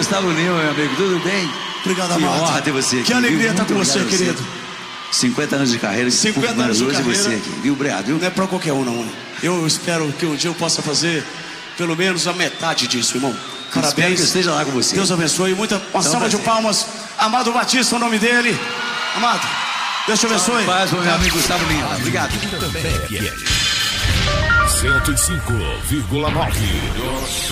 Gustavo Lima, meu amigo, tudo bem? Obrigado, que Amado. honra ter você aqui. Que alegria estar com Muito você, querido. 50 anos de carreira, 50 anos de carreira. Você aqui, viu, Obrigado, viu? Não é pra qualquer um, não. Eu espero que um dia eu possa fazer pelo menos a metade disso, irmão. Parabéns. Espero que eu esteja lá com você. Deus abençoe. Uma salva de palmas. Amado Batista, o nome dele. Amado, Deus te abençoe. Paz, meu amigo Gustavo Lima. Obrigado. 105,9